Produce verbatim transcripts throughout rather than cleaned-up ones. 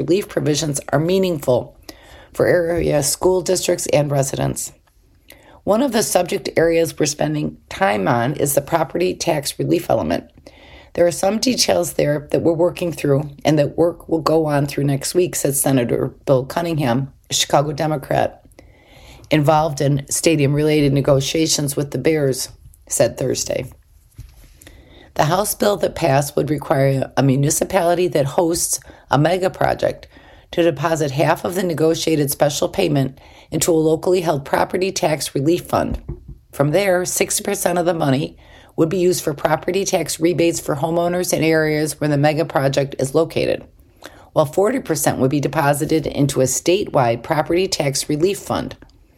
relief provisions are meaningful for area school districts and residents. One of the subject areas we're spending time on is the property tax relief element. There are some details there that we're working through and that work will go on through next week, said Senator Bill Cunningham, a Chicago Democrat, involved in stadium-related negotiations with the Bears, said Thursday. The House bill that passed would require a municipality that hosts a mega project to deposit half of the negotiated special payment into a locally held property tax relief fund. From there, sixty percent of the money would be used for property tax rebates for homeowners in areas where the mega project is located, while forty percent would be deposited into a statewide property tax relief fund.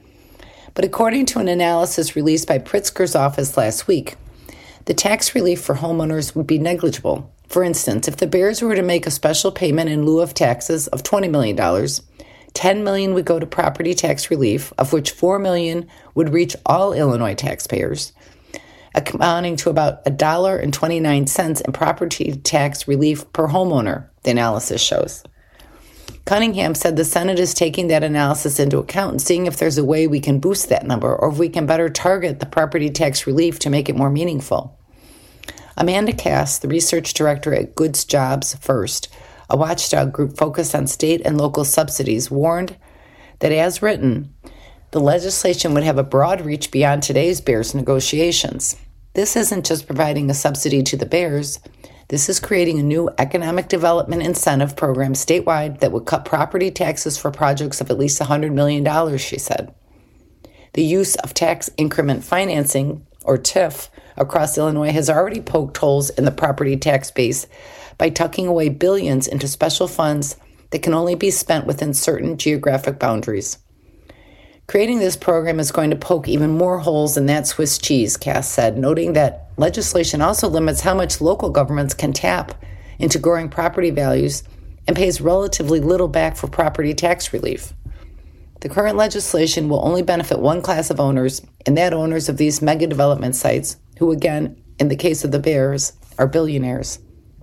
But according to an analysis released by Pritzker's office last week, the tax relief for homeowners would be negligible. For instance, if the Bears were to make a special payment in lieu of taxes of twenty million dollars, ten million dollars would go to property tax relief, of which four million dollars would reach all Illinois taxpayers, amounting to about one dollar and twenty-nine cents in property tax relief per homeowner, the analysis shows. Cunningham said the Senate is taking that analysis into account and seeing if there's a way we can boost that number or if we can better target the property tax relief to make it more meaningful. Amanda Cass, the research director at Goods Jobs First, a watchdog group focused on state and local subsidies, warned that as written, the legislation would have a broad reach beyond today's Bears negotiations. This isn't just providing a subsidy to the Bears. This is creating a new economic development incentive program statewide that would cut property taxes for projects of at least one hundred million dollars, she said. The use of tax increment financing, or T I F, across Illinois has already poked holes in the property tax base by tucking away billions into special funds that can only be spent within certain geographic boundaries. Creating this program is going to poke even more holes in that Swiss cheese, Cass said, noting that legislation also limits how much local governments can tap into growing property values and pays relatively little back for property tax relief. The current legislation will only benefit one class of owners, and that owners of these mega development sites, who again, in the case of the Bears, are billionaires.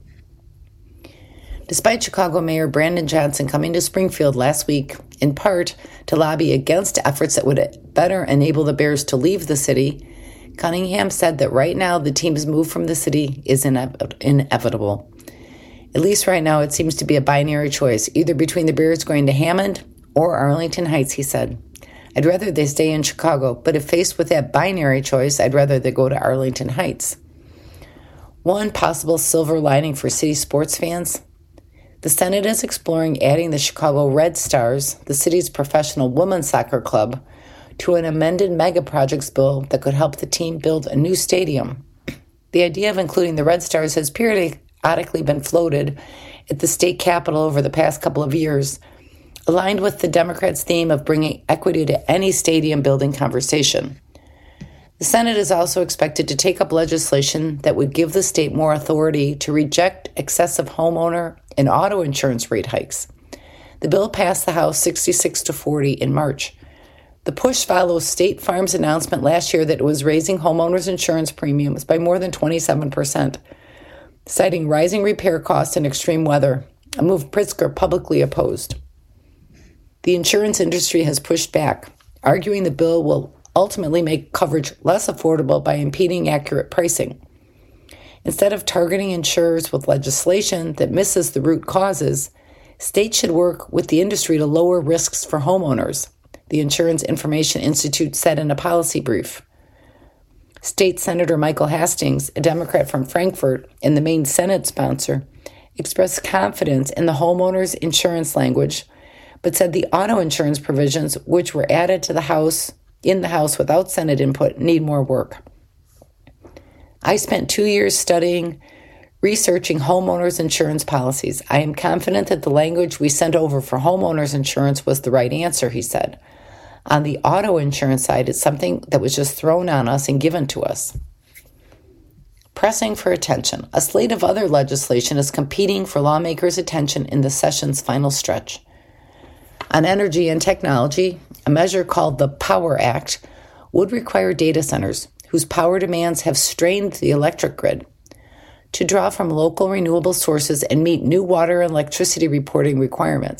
Despite Chicago Mayor Brandon Johnson coming to Springfield last week, in part to lobby against efforts that would better enable the Bears to leave the city, Cunningham said that right now the team's move from the city is ine- inevitable. At least right now it seems to be a binary choice, either between the Bears going to Hammond or Arlington Heights, he said. I'd rather they stay in Chicago, but if faced with that binary choice, I'd rather they go to Arlington Heights. One possible silver lining for city sports fans: the Senate is exploring adding the Chicago Red Stars, the city's professional women's soccer club, to an amended mega projects bill that could help the team build a new stadium. The idea of including the Red Stars has periodically been floated at the state capitol over the past couple of years, aligned with the Democrats' theme of bringing equity to any stadium building conversation. The Senate is also expected to take up legislation that would give the state more authority to reject excessive homeowner and auto insurance rate hikes. The bill passed the House sixty-six to forty in March. The push follows State Farm's announcement last year that it was raising homeowners' insurance premiums by more than twenty-seven percent, citing rising repair costs and extreme weather, a move Pritzker publicly opposed. The insurance industry has pushed back, arguing the bill will ultimately make coverage less affordable by impeding accurate pricing. Instead of targeting insurers with legislation that misses the root causes, states should work with the industry to lower risks for homeowners, the Insurance Information Institute said in a policy brief. State Senator Michael Hastings, a Democrat from Frankfort and the main Senate sponsor, expressed confidence in the homeowners' insurance language, but said the auto insurance provisions, which were added to the House in the House without Senate input, need more work. I spent two years studying, researching homeowners insurance policies. I am confident that the language we sent over for homeowners insurance was the right answer, he said. On the auto insurance side, it's something that was just thrown on us and given to us. Pressing for attention, a slate of other legislation is competing for lawmakers' attention in the session's final stretch. On energy and technology, a measure called the Power Act would require data centers, whose power demands have strained the electric grid, to draw from local renewable sources and meet new water and electricity reporting requirements.